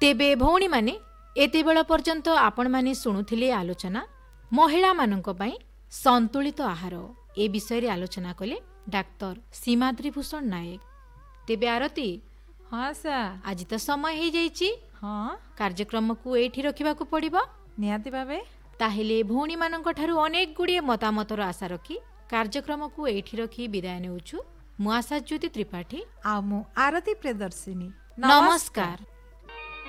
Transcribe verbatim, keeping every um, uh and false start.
तेबे भौणी माने एते बेल पर्यंत आपण माने शुणुथिले आलोचना महिला मानक पई संतुलित आहार ए विषय आलोचना कले डाक्टर सीमाद्री भूषण नायक। तेबे आरती हाँ सा आज तो समय हो जाइछि। हाँ कार्यक्रम को एठी रखिबा को पड़िबो निहाती भावे। ताहेले भौणी मानक ठारू अनेक गुड़िए मतामतर आशा रखी कार्यक्रम को एठी रखी विदाय नेउछु। मु आशा ज्योति त्रिपाठी आ मु आरती प्रियदर्शिनी। नमस्कार।